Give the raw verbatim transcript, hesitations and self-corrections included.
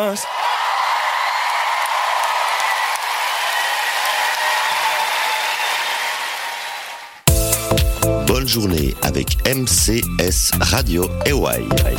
Bonne journée avec M C S Radio Hawaii.